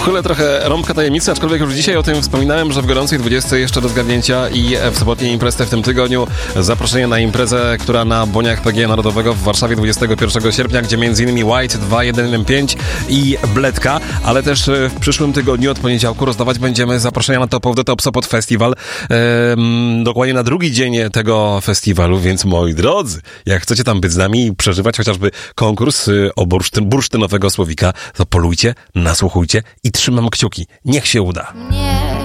Wchylę trochę rąbka tajemnicy, aczkolwiek już dzisiaj o tym wspominałem, że w gorącej 20 jeszcze do zgadnięcia i w sobotniej imprezie w tym tygodniu zaproszenie na imprezę, która na Boniach PGE Narodowego w Warszawie 21 sierpnia, gdzie m.in. White 215 i Bledka, ale też w przyszłym tygodniu od poniedziałku rozdawać będziemy zaproszenia na Top of the Top Sopot Festival, dokładnie na drugi dzień tego festiwalu, więc moi drodzy, jak chcecie tam być z nami i przeżywać chociażby konkurs o bursztynowego słowika, to polujcie, nasłuchujcie i trzymam kciuki. Niech się uda.